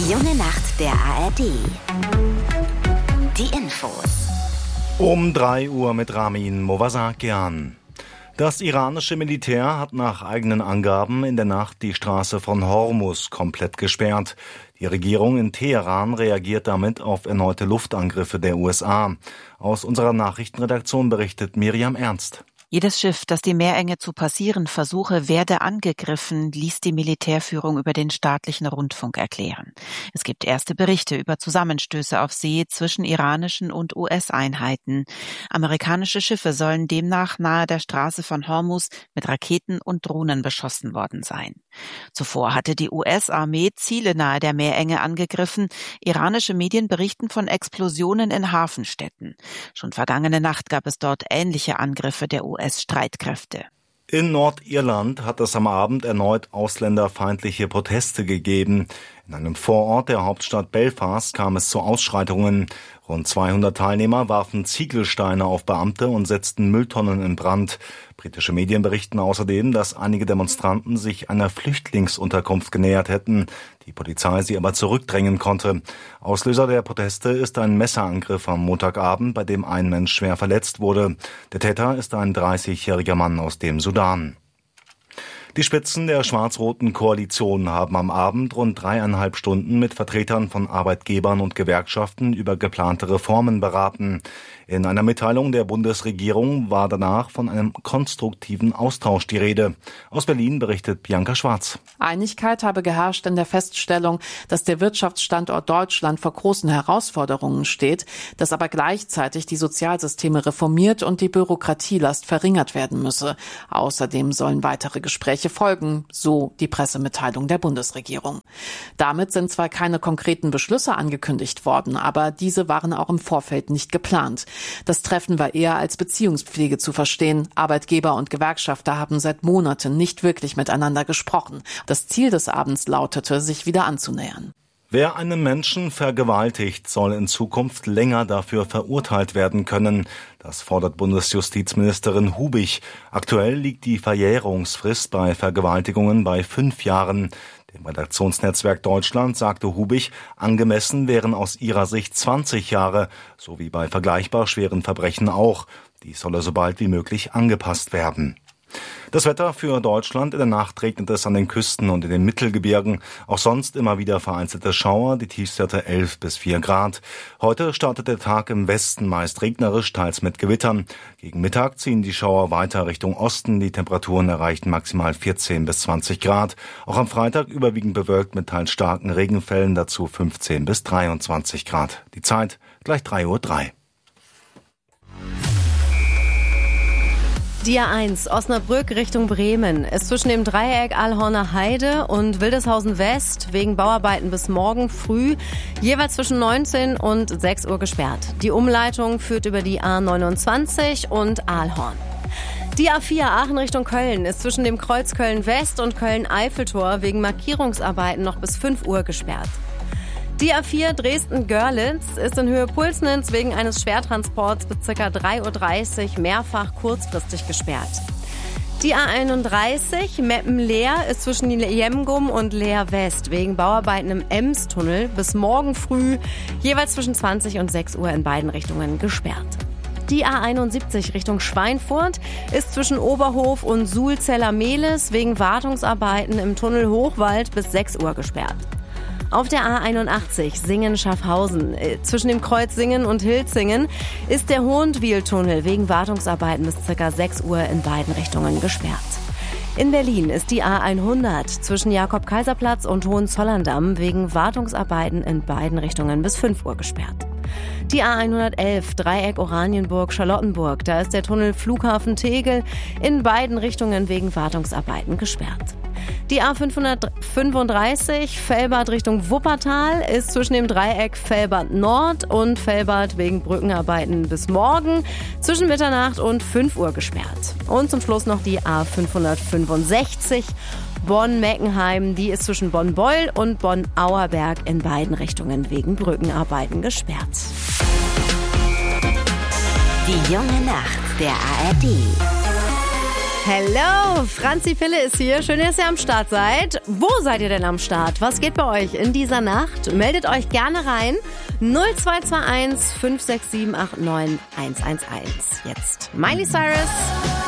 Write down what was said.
Die junge Nacht der ARD. Die Infos. Um 3 Uhr mit Ramin Movasakian. Das iranische Militär hat nach eigenen Angaben in der Nacht die Straße von Hormuz komplett gesperrt. Die Regierung in Teheran reagiert damit auf erneute Luftangriffe der USA. Aus unserer Nachrichtenredaktion berichtet Miriam Ernst. Jedes Schiff, das die Meerenge zu passieren versuche, werde angegriffen, ließ die Militärführung über den staatlichen Rundfunk erklären. Es gibt erste Berichte über Zusammenstöße auf See zwischen iranischen und US-Einheiten. Amerikanische Schiffe sollen demnach nahe der Straße von Hormuz mit Raketen und Drohnen beschossen worden sein. Zuvor hatte die US-Armee Ziele nahe der Meerenge angegriffen. Iranische Medien berichten von Explosionen in Hafenstädten. Schon vergangene Nacht gab es dort ähnliche Angriffe der US-Streitkräfte. In Nordirland hat es am Abend erneut ausländerfeindliche Proteste gegeben. In einem Vorort der Hauptstadt Belfast kam es zu Ausschreitungen. Rund 200 Teilnehmer warfen Ziegelsteine auf Beamte und setzten Mülltonnen in Brand. Britische Medien berichten außerdem, dass einige Demonstranten sich einer Flüchtlingsunterkunft genähert hätten, die Polizei sie aber zurückdrängen konnte. Auslöser der Proteste ist ein Messerangriff am Montagabend, bei dem ein Mensch schwer verletzt wurde. Der Täter ist ein 30-jähriger Mann aus dem Sudan. Die Spitzen der schwarz-roten Koalition haben am Abend rund 3,5 Stunden mit Vertretern von Arbeitgebern und Gewerkschaften über geplante Reformen beraten. In einer Mitteilung der Bundesregierung war danach von einem konstruktiven Austausch die Rede. Aus Berlin berichtet Bianca Schwarz. Einigkeit habe geherrscht in der Feststellung, dass der Wirtschaftsstandort Deutschland vor großen Herausforderungen steht, dass aber gleichzeitig die Sozialsysteme reformiert und die Bürokratielast verringert werden müsse. Außerdem sollen weitere Gespräche folgen, so die Pressemitteilung der Bundesregierung. Damit sind zwar keine konkreten Beschlüsse angekündigt worden, aber diese waren auch im Vorfeld nicht geplant. Das Treffen war eher als Beziehungspflege zu verstehen. Arbeitgeber und Gewerkschafter haben seit Monaten nicht wirklich miteinander gesprochen. Das Ziel des Abends lautete, sich wieder anzunähern. Wer einen Menschen vergewaltigt, soll in Zukunft länger dafür verurteilt werden können. Das fordert Bundesjustizministerin Hubich. Aktuell liegt die Verjährungsfrist bei Vergewaltigungen bei 5 Jahren. Dem Redaktionsnetzwerk Deutschland sagte Hubich, angemessen wären aus ihrer Sicht 20 Jahre, so wie bei vergleichbar schweren Verbrechen auch. Dies solle so bald wie möglich angepasst werden. Das Wetter für Deutschland: in der Nacht regnet es an den Küsten und in den Mittelgebirgen. Auch sonst immer wieder vereinzelte Schauer, die Tiefstwerte 11 bis 4 Grad. Heute startet der Tag im Westen meist regnerisch, teils mit Gewittern. Gegen Mittag ziehen die Schauer weiter Richtung Osten. Die Temperaturen erreichen maximal 14 bis 20 Grad. Auch am Freitag überwiegend bewölkt mit teils starken Regenfällen, dazu 15 bis 23 Grad. Die Zeit gleich 3:03 Uhr. Die A1 Osnabrück Richtung Bremen ist zwischen dem Dreieck Allhorner Heide und Wildeshausen West wegen Bauarbeiten bis morgen früh jeweils zwischen 19 und 6 Uhr gesperrt. Die Umleitung führt über die A29 und Aalhorn. Die A4 Aachen Richtung Köln ist zwischen dem Kreuz Köln West und Köln-Eiffeltor wegen Markierungsarbeiten noch bis 5 Uhr gesperrt. Die A4 Dresden-Görlitz ist in Höhe Pulsnitz wegen eines Schwertransports bis ca. 3:30 Uhr mehrfach kurzfristig gesperrt. Die A31 Meppen-Leer ist zwischen Jemgum und Leer West wegen Bauarbeiten im Ems-Tunnel bis morgen früh jeweils zwischen 20 und 6 Uhr in beiden Richtungen gesperrt. Die A71 Richtung Schweinfurt ist zwischen Oberhof und Sulzeller-Mehlis wegen Wartungsarbeiten im Tunnel Hochwald bis 6 Uhr gesperrt. Auf der A81 Singen-Schaffhausen zwischen dem Kreuz Singen und Hilzingen ist der Hohentwiel-Tunnel wegen Wartungsarbeiten bis ca. 6 Uhr in beiden Richtungen gesperrt. In Berlin ist die A100 zwischen Jakob-Kaiser-Platz und Hohenzollern-Damm wegen Wartungsarbeiten in beiden Richtungen bis 5 Uhr gesperrt. Die A111 Dreieck Oranienburg-Charlottenburg, da ist der Tunnel Flughafen Tegel in beiden Richtungen wegen Wartungsarbeiten gesperrt. Die A535 Velbert Richtung Wuppertal ist zwischen dem Dreieck Velbert Nord und Velbert wegen Brückenarbeiten bis morgen zwischen Mitternacht und 5 Uhr gesperrt. Und zum Schluss noch die A565 Bonn-Meckenheim, die ist zwischen Bonn-Beul und Bonn-Auerberg in beiden Richtungen wegen Brückenarbeiten gesperrt. Die junge Nacht der ARD. Hello, Franzi Pille ist hier. Schön, dass ihr am Start seid. Wo seid ihr denn am Start? Was geht bei euch in dieser Nacht? Meldet euch gerne rein. 0221 567 89 111. Jetzt Miley Cyrus.